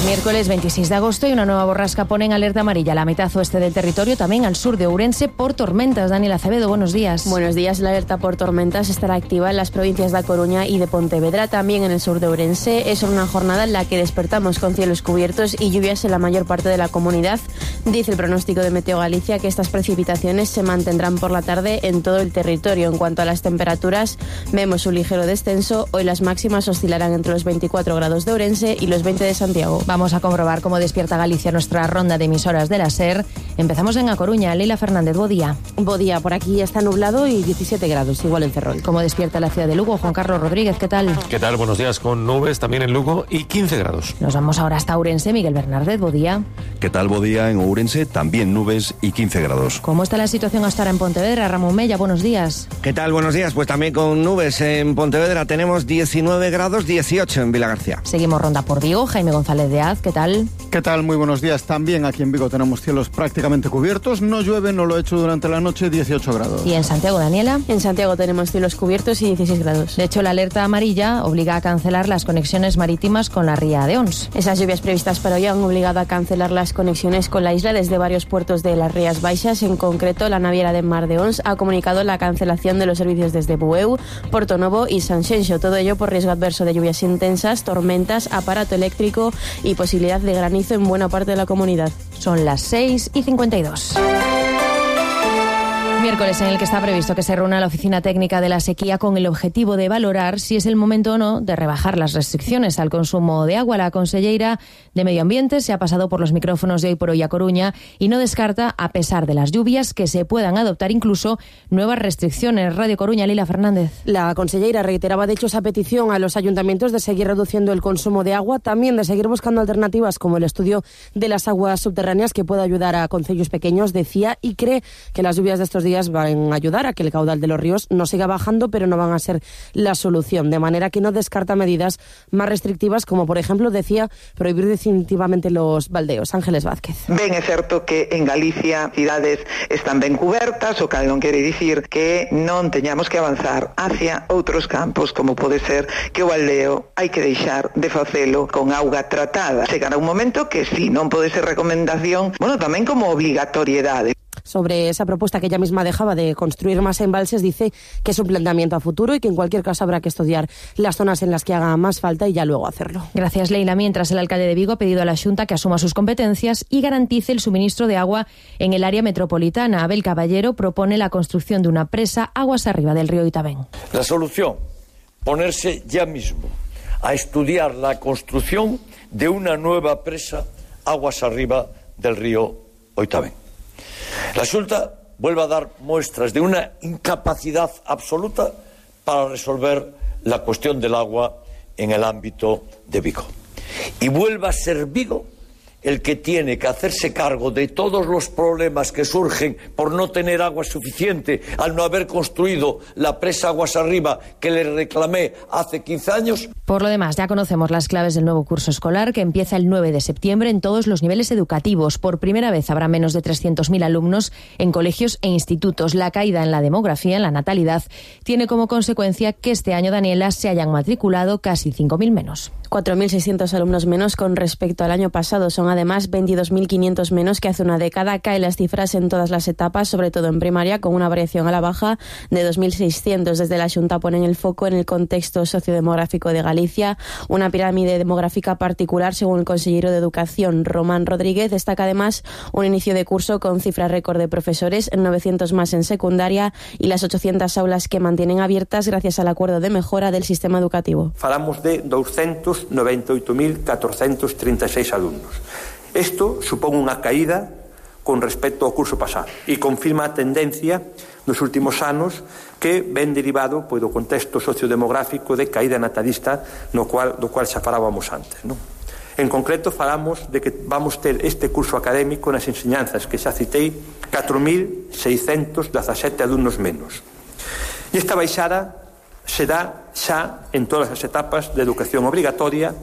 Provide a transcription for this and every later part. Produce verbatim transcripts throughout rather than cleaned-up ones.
Miércoles veintiséis de agosto y una nueva borrasca pone en alerta amarilla la mitad oeste del territorio, también al sur de Ourense por tormentas. Daniel Acevedo, buenos días. Buenos días. La alerta por tormentas estará activa en las provincias de A Coruña y de Pontevedra, también en el sur de Ourense. Es una jornada en la que despertamos con cielos cubiertos y lluvias en la mayor parte de la comunidad. Dice el pronóstico de Meteo Galicia que estas precipitaciones se mantendrán por la tarde en todo el territorio. En cuanto a las temperaturas, vemos un ligero descenso. Hoy las máximas oscilarán entre los veinticuatro grados de Ourense y los veinte de Santiago. Vamos a comprobar cómo despierta Galicia nuestra ronda de emisoras de la SER. Empezamos en A Coruña. Leila Fernández, Bodía. Bodía, por aquí está nublado y diecisiete grados, igual en Ferrol. ¿Cómo despierta la ciudad de Lugo? Juan Carlos Rodríguez, ¿qué tal? ¿Qué tal? Buenos días, con nubes también en Lugo y quince grados. Nos vamos ahora hasta Ourense. Miguel Bernárdez, Bodía. ¿Qué tal, Bodía? En Ourense también nubes y quince grados. ¿Cómo está la situación hasta ahora en Pontevedra? Ramón Mella, buenos días. ¿Qué tal? Buenos días. Pues también con nubes en Pontevedra tenemos diecinueve grados, dieciocho en Vilagarcía. Seguimos ronda por Vigo. Jaime González de Az, ¿qué tal? ¿Qué tal? Muy buenos días. También aquí en Vigo tenemos cielos prácticamente cubiertos. No llueve, no lo ha hecho durante la noche, dieciocho grados. ¿Y en Santiago, Daniela? En Santiago tenemos cielos cubiertos y dieciséis grados. De hecho, la alerta amarilla obliga a cancelar las conexiones marítimas con la ría de Ons. Esas lluvias previstas para hoy han obligado a cancelar las conexiones con la isla desde varios puertos de las Rías Baixas. En concreto, la naviera de Mar de Ons ha comunicado la cancelación de los servicios desde Bueu, Portonovo y Sanxenxo. Todo ello por riesgo adverso de lluvias intensas, tormentas, aparato eléctrico y posibilidad de granizo en buena parte de la comunidad. Son las seis y cincuenta y dos. Miércoles en el que está previsto que se reúna la Oficina Técnica de la Sequía con el objetivo de valorar si es el momento o no de rebajar las restricciones al consumo de agua. La conselleira de Medio Ambiente se ha pasado por los micrófonos de Hoy por Hoy a Coruña y no descarta, a pesar de las lluvias, que se puedan adoptar incluso nuevas restricciones. Radio Coruña, Lila Fernández. La conselleira reiteraba de hecho esa petición a los ayuntamientos de seguir reduciendo el consumo de agua, también de seguir buscando alternativas como el estudio de las aguas subterráneas que pueda ayudar a concellos pequeños, decía, y cree que las lluvias de estos días van a ayudar a que el caudal de los ríos no siga bajando, pero no van a ser la solución, de manera que no descarta medidas más restrictivas como, por ejemplo, decía, prohibir definitivamente los baldeos. Ángeles Vázquez. Ben é certo que en Galicia cidades están ben cubertas, o cal non quere dicir que non teñamos que avanzar hacia outros campos, como pode ser que o baldeo hai que deixar de facelo con auga tratada. Chegará un momento que si non pode ser recomendación, bueno, tamén como obligatoriedade. Sobre esa propuesta que ella misma dejaba de construir más embalses, dice que es un planteamiento a futuro y que en cualquier caso habrá que estudiar las zonas en las que haga más falta y ya luego hacerlo. Gracias, Leila. Mientras, el alcalde de Vigo ha pedido a la Xunta que asuma sus competencias y garantice el suministro de agua en el área metropolitana. Abel Caballero propone la construcción de una presa aguas arriba del río Oitavén. La solución, ponerse ya mismo a estudiar la construcción de una nueva presa aguas arriba del río Oitavén. La Xunta vuelve a dar muestras de una incapacidad absoluta para resolver la cuestión del agua en el ámbito de Vigo. Y vuelve a ser Vigo el que tiene que hacerse cargo de todos los problemas que surgen por no tener agua suficiente al no haber construido la presa aguas arriba que le reclamé hace quince años. Por lo demás, ya conocemos las claves del nuevo curso escolar que empieza el nueve de septiembre en todos los niveles educativos. Por primera vez habrá menos de trescientos mil alumnos en colegios e institutos. La caída en la demografía, en la natalidad, tiene como consecuencia que este año, Daniela, se hayan matriculado casi cinco mil menos. cuatro mil seiscientos alumnos menos con respecto al año pasado. Son además veintidós mil quinientos menos que hace una década. Caen las cifras en todas las etapas, sobre todo en primaria, con una variación a la baja de dos mil seiscientos. Desde la Xunta ponen el foco en el contexto sociodemográfico de Galicia, una pirámide demográfica particular, según el consejero de Educación, Román Rodríguez. Destaca además un inicio de curso con cifra récord de profesores, novecientos más en secundaria y las ochocientas aulas que mantienen abiertas gracias al acuerdo de mejora del sistema educativo. Falamos de doscientos noventa y ocho mil cuatrocientos treinta y seis alumnos. Isto supón unha caída con respecto ao curso pasado e confirma a tendencia nos últimos anos que ven derivado pois, do contexto sociodemográfico de caída natalista no cual, do cual xa falábamos antes. Non? En concreto, falamos de que vamos ter este curso académico nas enseñanzas que xa citei catro mil seiscentos dezasete alumnos menos. E esta baixada se dá xa en todas as etapas de educación obrigatoria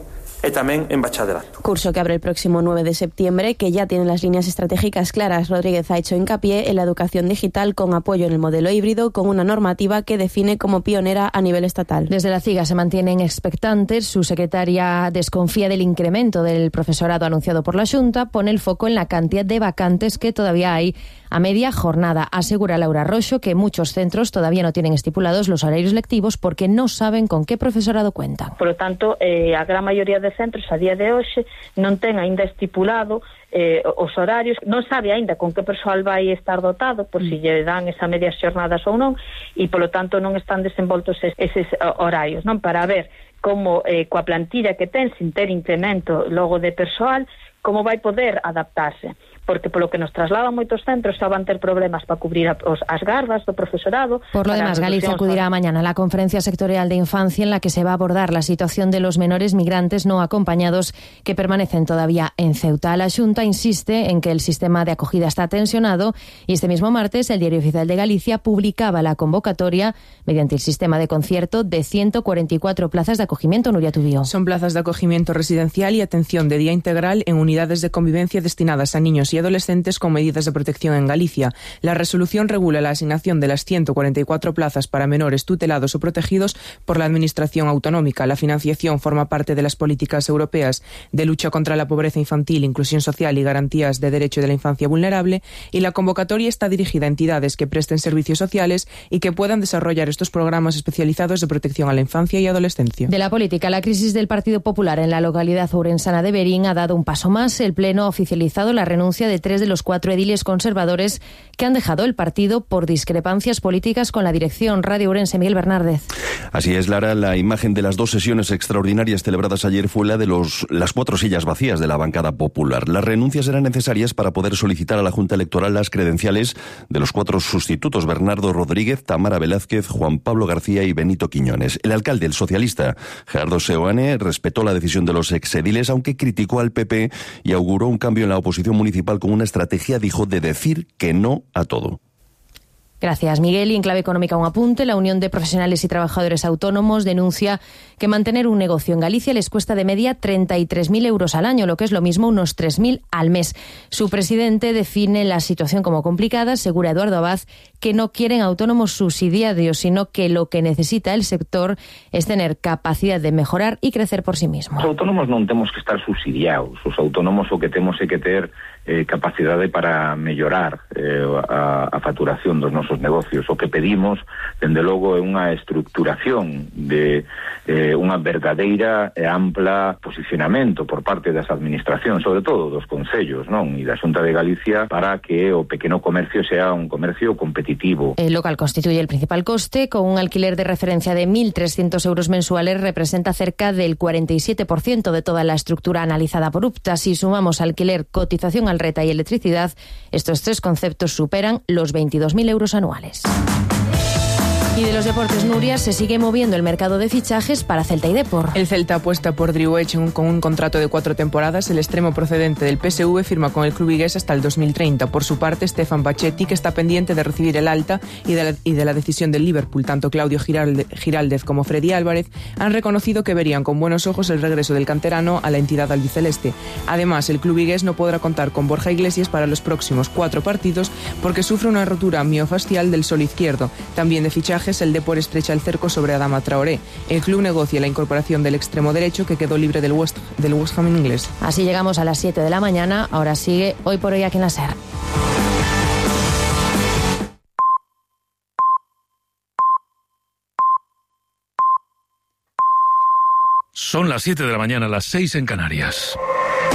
e tamén en bachillerato. Curso que abre el próximo nueve de septiembre, que ya tiene las líneas estratégicas claras. Rodríguez ha hecho hincapié en la educación digital con apoyo en el modelo híbrido, con una normativa que define como pionera a nivel estatal. Desde la CIGA se mantienen expectantes. Su secretaria desconfía del incremento del profesorado anunciado por la Xunta. Pone el foco en la cantidad de vacantes que todavía hay a media jornada. Asegura Laura Roxo que muchos centros todavía no tienen estipulados los horarios lectivos porque no saben con qué profesorado cuentan. Por lo tanto, eh, a gran maioría de centros a día de hoxe non ten aínda estipulado eh, os horarios, non sabe aínda con que persoal vai estar dotado, por si lle dan esa medias xornadas ou non, e polo tanto non están desenvoltos es, eses horarios, non, para ver como eh, coa plantilla que ten, sin ter incremento logo de persoal, como vai poder adaptarse. Porque polo que nos trasladan moitos centros xa van ter problemas para cubrir a, os, as gardas do profesorado. Por lo demás, Galicia acudirá mañana a la Conferencia Sectorial de Infancia en la que se va a abordar la situación de los menores migrantes no acompañados que permanecen todavía en Ceuta. La Xunta insiste en que el sistema de acogida está tensionado y este mismo martes el Diario Oficial de Galicia publicaba la convocatoria mediante el sistema de concierto de ciento cuarenta y cuatro plazas de acogimiento. Nuria Tubío. Son plazas de acogimiento residencial y atención de día integral en unidades de convivencia destinadas a niños y adolescentes con medidas de protección en Galicia. La resolución regula la asignación de las ciento cuarenta y cuatro plazas para menores tutelados o protegidos por la Administración Autonómica. La financiación forma parte de las políticas europeas de lucha contra la pobreza infantil, inclusión social y garantías de derecho de la infancia vulnerable, y la convocatoria está dirigida a entidades que presten servicios sociales y que puedan desarrollar estos programas especializados de protección a la infancia y adolescencia. De la política, la crisis del Partido Popular en la localidad ourensana de Verín ha dado un paso más. El Pleno ha oficializado la renuncia de tres de los cuatro ediles conservadores que han dejado el partido por discrepancias políticas con la dirección. Radio Ourense, Miguel Bernárdez. Así es, Lara. La imagen de las dos sesiones extraordinarias celebradas ayer fue la de los, las cuatro sillas vacías de la bancada popular. Las renuncias eran necesarias para poder solicitar a la Junta Electoral las credenciales de los cuatro sustitutos: Bernardo Rodríguez, Tamara Velázquez, Juan Pablo García y Benito Quiñones. El alcalde, el socialista Gerardo Seoane, respetó la decisión de los exediles, aunque criticó al P P y auguró un cambio en la oposición municipal con una estrategia, dijo, de decir que no a todo. Gracias, Miguel. Y en clave económica, un apunte. La Unión de Profesionales y Trabajadores Autónomos denuncia que mantener un negocio en Galicia les cuesta de media treinta y tres mil euros al año, lo que es lo mismo unos tres mil al mes. Su presidente define la situación como complicada. Asegura Eduardo Abad que no quieren autónomos subsidiarios, sino que lo que necesita el sector es tener capacidad de mejorar y crecer por sí mismo. Os autónomos non temos que estar subsidiados. Os autónomos o que temos é que ter eh, capacidade para mellorar eh, a, a facturación dos nosos negocios. O que pedimos, dende logo, é unha estructuración de eh, unha verdadeira e ampla posicionamento por parte das administracións, sobre todo dos concellos, non? E da Xunta de Galicia, para que o pequeno comercio sea un comercio competitivo. El local constituye el principal coste. Con un alquiler de referencia de mil trescientos euros mensuales representa cerca del cuarenta y siete por ciento de toda la estructura analizada por UPTA. Si sumamos alquiler, cotización al reta y electricidad, estos tres conceptos superan los veintidós mil euros anuales. Y de los deportes, Nuria, se sigue moviendo el mercado de fichajes para Celta y Depor. El Celta apuesta por Driouech con un contrato de cuatro temporadas. El extremo procedente del P S V firma con el club vigués hasta el dos mil treinta. Por su parte, Stefan Pachetti, que está pendiente de recibir el alta y de la, y de la decisión del Liverpool. Tanto Claudio Giralde, Giraldez como Freddy Álvarez han reconocido que verían con buenos ojos el regreso del canterano a la entidad albiceleste. Además, el club vigués no podrá contar con Borja Iglesias para los próximos cuatro partidos porque sufre una rotura miofascial del solo izquierdo. También de fichaje, el Depor estrecha el cerco sobre Adama Traoré. El club negocia la incorporación del extremo derecho que quedó libre del West, del West Ham inglés. Así llegamos a las siete de la mañana. Ahora sigue Hoy por Hoy aquí en la SER. Son las siete de la mañana, las seis en Canarias.